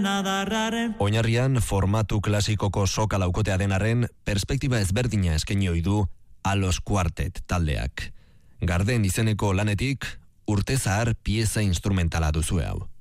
Oinarrian formatu klasikoko soka laukotea denarren perspektiba ezberdina eskaini ohi du Alos Quartet taldeak. Garden izeneko lanetik urte zahar pieza instrumentala duzue hau.